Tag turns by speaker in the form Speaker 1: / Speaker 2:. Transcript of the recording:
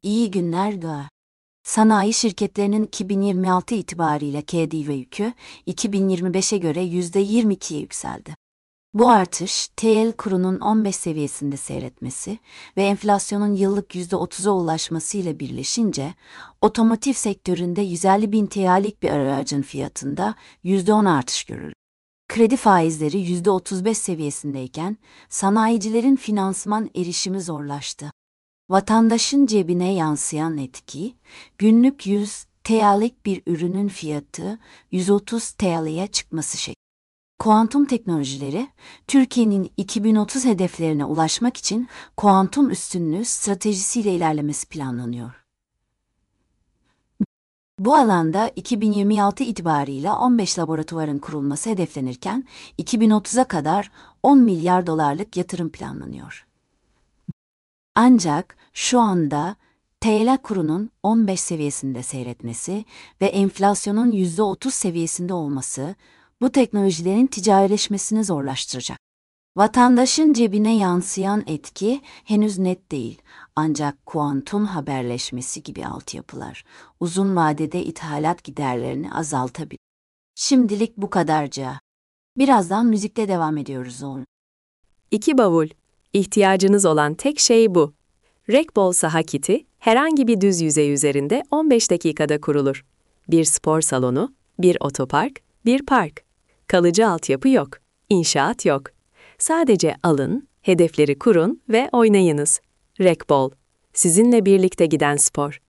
Speaker 1: İyi günler Doğa. Sanayi şirketlerinin 2026 itibariyle KDV yükü 2025'e göre %22'ye yükseldi. Bu artış, TL kurunun 15 seviyesinde seyretmesi ve enflasyonun yıllık %30'a ulaşmasıyla birleşince, otomotiv sektöründe 150 bin TL'lik bir aracın fiyatında %10 artış görür. Kredi faizleri %35 seviyesindeyken, sanayicilerin finansman erişimi zorlaştı. Vatandaşın cebine yansıyan etki, günlük 100 TL'lik bir ürünün fiyatı 130 TL'ye çıkması şeklinde. Kuantum teknolojileri, Türkiye'nin 2030 hedeflerine ulaşmak için kuantum üstünlüğü stratejisiyle ilerlemesi planlanıyor. Bu alanda 2026 itibarıyla 15 laboratuvarın kurulması hedeflenirken, 2030'a kadar 10 milyar dolarlık yatırım planlanıyor. Ancak şu anda TL kurunun 15 seviyesinde seyretmesi ve enflasyonun %30 seviyesinde olması bu teknolojilerin ticarileşmesini zorlaştıracak. Vatandaşın cebine yansıyan etki henüz net değil, ancak kuantum haberleşmesi gibi altyapılar uzun vadede ithalat giderlerini azaltabilir. Şimdilik bu kadarca. Birazdan müzikle devam ediyoruz oğlum.
Speaker 2: 2 bavul. İhtiyacınız olan tek şey bu. Rekbol saha kiti, herhangi bir düz yüzey üzerinde 15 dakikada kurulur. Bir spor salonu, bir otopark, bir park. Kalıcı altyapı yok, inşaat yok. Sadece alın, hedefleri kurun ve oynayınız. Rekbol, sizinle birlikte giden spor.